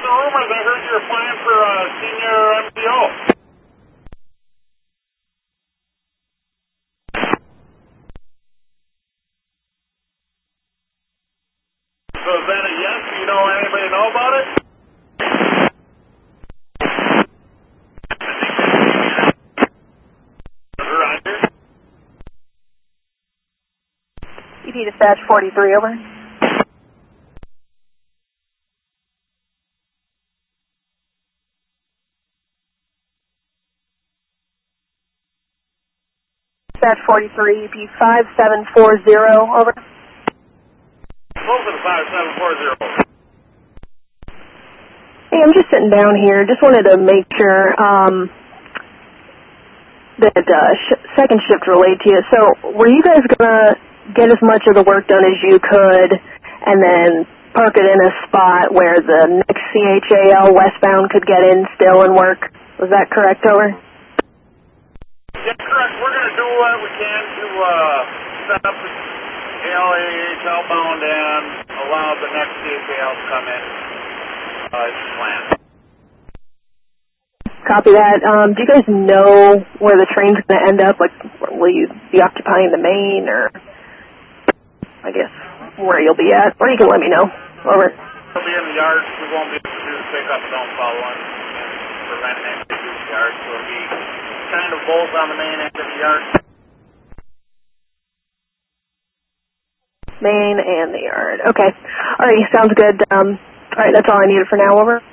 the rumors. I heard you're applying for a senior MPO. So is that a yes? Do you know anybody know about it? Roger. EP Dispatch 43, over. Dispatch 43, EP 5740, over. Close to the 5740. Hey, I'm just sitting down here. Just wanted to make sure that second shift relayed to you. So were you guys going to get as much of the work done as you could and then park it in a spot where the next CHAL westbound could get in still and work? Was that correct, over? Yeah, correct. We're going to do what we can to set up the ALAH outbound and allow the next CHAL to come in as planned. Copy that. Do you guys know where the train's going to end up? Like, will you be occupying the main, or I guess where you'll be at? Or you can let me know. Over. We'll be in the yard. We won't be able to do the pickup, don't follow on, and prevent any to the yard. So it'll be kind of both on the main end of the yard. Main and the yard. Okay. All right, sounds good. All right, that's all I needed for now, over.